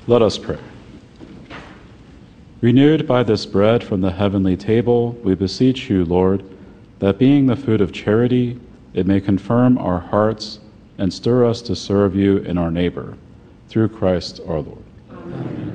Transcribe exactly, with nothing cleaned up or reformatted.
Let us pray. Renewed by this bread from the heavenly table, we beseech you, Lord, that being the food of charity, it may confirm our hearts and stir us to serve you and our neighbor. Through Christ our Lord. Amen.